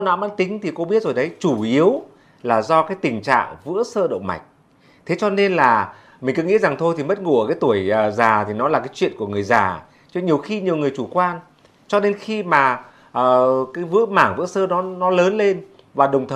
Não mãn tính thì cô biết rồi đấy, chủ yếu là do cái tình trạng vữa xơ động mạch. Thế cho nên là mình cứ nghĩ rằng thôi thì mất ngủ ở cái tuổi già thì nó là cái chuyện của người già, chứ nhiều khi nhiều người chủ quan. Cho nên khi mà cái mảng vữa xơ nó lớn lên và đồng thời